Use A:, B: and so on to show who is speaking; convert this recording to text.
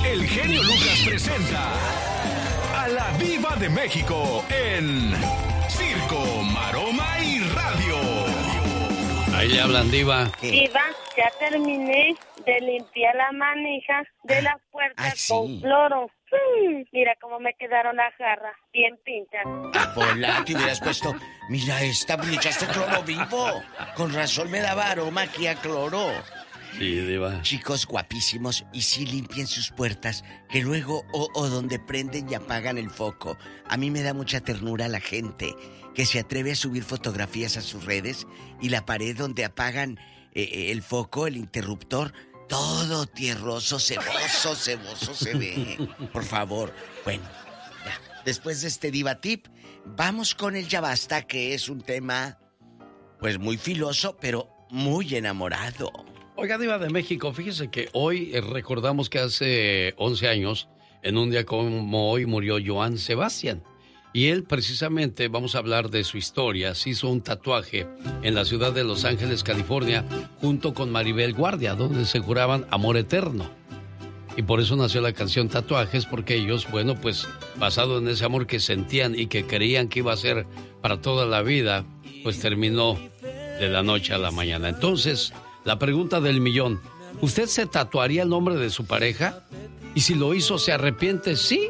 A: el genio Lucas presenta a la Diva de México en Circo, Maroma y Radio.
B: Ahí le hablan, Diva.
C: Diva, ya terminé de limpiar la manija de las puertas con cloro. Mira cómo me quedaron las jarras, bien pinchas.
D: Pola, te hubieras puesto... Mira esta, le echaste cloro vivo. Con razón me daba aroma aquí a cloro.
B: Sí, Diva.
D: Chicos guapísimos, y sí limpien sus puertas, que luego o donde prenden y apagan el foco. A mí me da mucha ternura la gente que se atreve a subir fotografías a sus redes y la pared donde apagan el foco, el interruptor, todo tierroso, ceboso se ve. Por favor. Bueno, ya. Después de este Diva Tip, vamos con el Ya Basta, que es un tema, pues muy filoso, pero muy enamorado.
B: Oiga, Diva de México, fíjese que hoy recordamos que hace 11 años, en un día como hoy, murió Johann Sebastian. Y él, precisamente, vamos a hablar de su historia. Se hizo un tatuaje en la ciudad de Los Ángeles, California, junto con Maribel Guardia, donde se juraban amor eterno. Y por eso nació la canción Tatuajes, porque ellos, bueno, pues, basado en ese amor que sentían y que creían que iba a ser para toda la vida, pues terminó de la noche a la mañana. Entonces, la pregunta del millón: ¿usted se tatuaría el nombre de su pareja? Y si lo hizo, ¿se arrepiente, sí